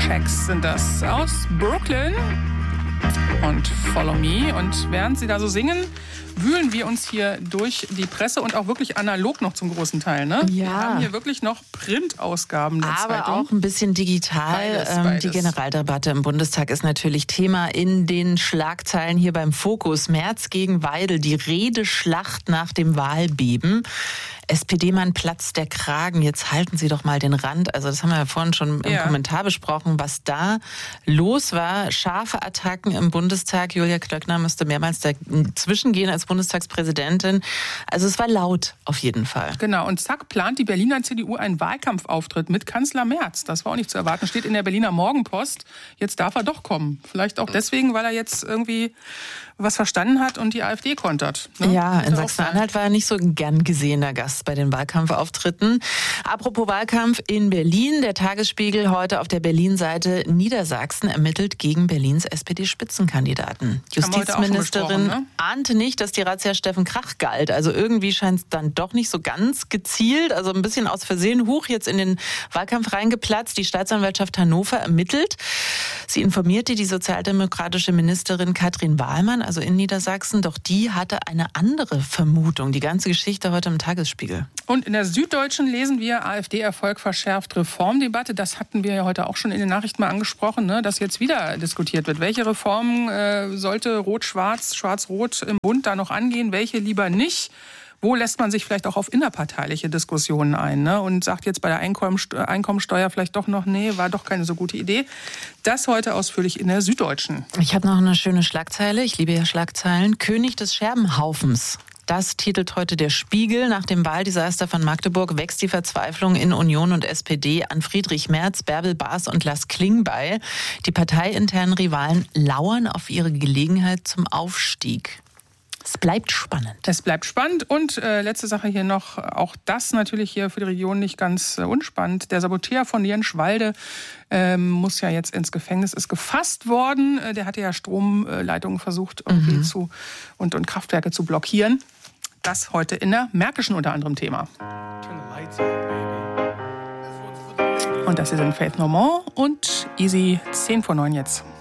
Shacks sind das aus Brooklyn und Follow Me. Und während sie da so singen, wühlen wir uns hier durch die Presse und auch wirklich analog noch zum großen Teil. Ne? Ja. Wir haben hier wirklich noch Printausgaben der Aber Zeitung. auch ein bisschen digital. Beides. Die Generaldebatte im Bundestag ist natürlich Thema in den Schlagzeilen hier beim Fokus. Merz gegen Weidel, die Redeschlacht nach dem Wahlbeben. SPD-Mann platzt der Kragen. Jetzt halten Sie doch mal den Rand. Also das haben wir ja vorhin schon im Kommentar besprochen, was da los war. Scharfe Attacken im Bundestag. Julia Klöckner müsste mehrmals dazwischen gehen als Bundestagspräsidentin. Also es war laut auf jeden Fall. Genau, und zack, plant die Berliner CDU einen Wahlkampfauftritt mit Kanzler Merz. Das war auch nicht zu erwarten. Steht in der Berliner Morgenpost. Jetzt darf er doch kommen. Vielleicht auch deswegen, weil er jetzt irgendwie was verstanden hat und die AfD kontert. Ne? Ja, in Sachsen-Anhalt war er nicht so ein gern gesehener Gast bei den Wahlkampfauftritten. Apropos Wahlkampf in Berlin. Der Tagesspiegel heute auf der Berlin-Seite: Niedersachsen ermittelt gegen Berlins SPD-Spitzenkandidaten. Justizministerin ahnte nicht, dass die Razzia Steffen Krach galt. Also irgendwie scheint es dann doch nicht so ganz gezielt, also ein bisschen aus Versehen jetzt in den Wahlkampf reingeplatzt. Die Staatsanwaltschaft Hannover ermittelt. Sie informierte die sozialdemokratische Ministerin Katrin Wahlmann, also in Niedersachsen, doch die hatte eine andere Vermutung. Die ganze Geschichte heute im Tagesspiegel. Und in der Süddeutschen lesen wir: AfD-Erfolg verschärft Reformdebatte. Das hatten wir ja heute auch schon in den Nachrichten mal angesprochen, ne, dass jetzt wieder diskutiert wird. Welche Reformen sollte Rot-Schwarz, Schwarz-Rot im Bund da noch angehen, welche lieber nicht? Wo lässt man sich vielleicht auch auf innerparteiliche Diskussionen ein, ne? Und sagt jetzt bei der Einkommensteuer vielleicht doch noch, nee, war doch keine so gute Idee. Das heute ausführlich in der Süddeutschen. Ich habe noch eine schöne Schlagzeile. Ich liebe ja Schlagzeilen. König des Scherbenhaufens. Das titelt heute der Spiegel. Nach dem Wahldesaster von Magdeburg wächst die Verzweiflung in Union und SPD an Friedrich Merz, Bärbel Baas und Lars Klingbeil. Die parteiinternen Rivalen lauern auf ihre Gelegenheit zum Aufstieg. Es bleibt spannend. Es bleibt spannend. Und letzte Sache hier noch, auch das natürlich hier für die Region nicht ganz unspannend. Der Saboteur von Jenschwalde muss ja jetzt ins Gefängnis, ist gefasst worden. Der hatte ja Stromleitungen versucht irgendwie und Kraftwerke zu blockieren. Das heute in der Märkischen unter anderem Thema. Und das hier sind Faith No More und Easy 10 vor 9 jetzt.